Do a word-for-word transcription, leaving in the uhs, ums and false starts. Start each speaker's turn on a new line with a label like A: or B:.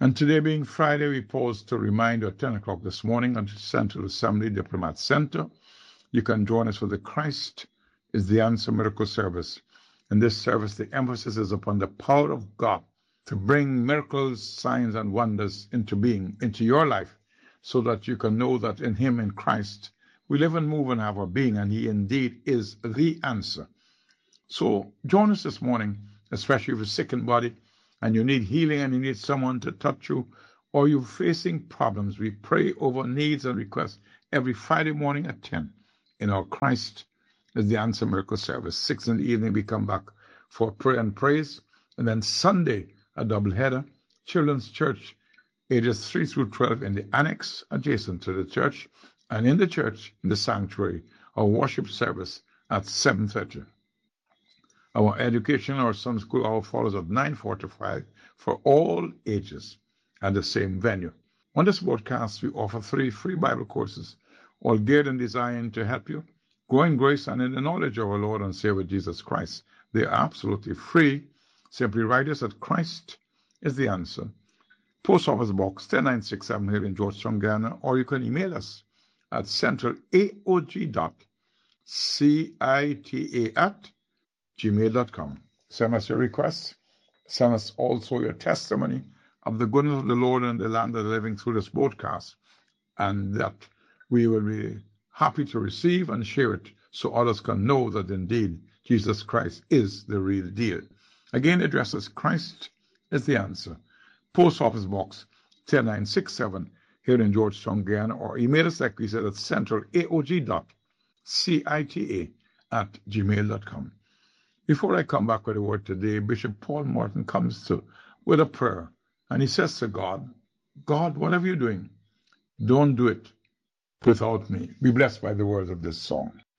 A: And today being Friday, we pause to remind you at ten o'clock this morning at the Central Assembly Diplomat Center. You can join us for the Christ is the Answer Miracle Service. In this service, the emphasis is upon the power of God to bring miracles, signs, and wonders into being, into your life, so that you can know that in Him, in Christ, we live and move and have our being, and He indeed is the answer. So join us this morning, especially if you're sick in body and you need healing and you need someone to touch you, or you're facing problems. We pray over needs and requests every Friday morning at ten in our Christ is the Answer Miracle Service. Six in the evening, we come back for prayer and praise. And then Sunday, a double header, Children's Church, ages three through twelve in the annex adjacent to the church, and in the church, in the sanctuary, our worship service at seven thirty. Our education, our Sunday school hour follows at nine forty-five for all ages at the same venue. On this broadcast, we offer three free Bible courses, all geared and designed to help you grow in grace and in the knowledge of our Lord and Savior Jesus Christ. They are absolutely free. Simply write us at Christ is the Answer, Post Office Box ten nine six seven here in Georgetown, Ghana, or you can email us at centralaog dot cita at gmail dot com. Send us your requests. Send us also your testimony of the goodness of the Lord and the land of the living through this broadcast, and that we will be happy to receive and share it so others can know that indeed Jesus Christ is the real deal. Again, the address is Christ is the Answer, Post Office Box ten nine six seven here in Georgetown, Ghana, or email us like we said at centralaog dot cita at gmail dot com. Before I come back with a word today, Bishop Paul Morton comes to with a prayer, and he says to God, God, whatever you're doing, don't do it without me. Be blessed by the words of this song.